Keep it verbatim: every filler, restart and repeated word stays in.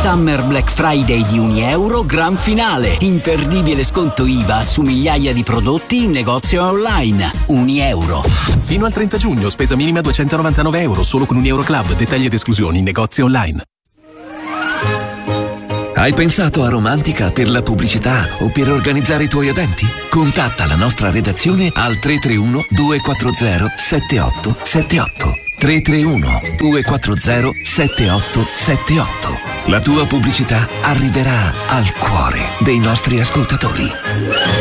Summer Black Friday di Unieuro, gran finale. Imperdibile sconto I V A su migliaia di prodotti in negozio e online. Unieuro. Fino al trenta giugno, spesa minima duecentonovantanove euro solo con Unieuro Club. Dettagli ed esclusioni in negozio online. Hai pensato a Romantica per la pubblicità o per organizzare i tuoi eventi? Contatta la nostra redazione al tre tre uno due quattro zero sette otto sette otto. tre tre uno due quattro zero sette otto sette otto. La tua pubblicità arriverà al cuore dei nostri ascoltatori.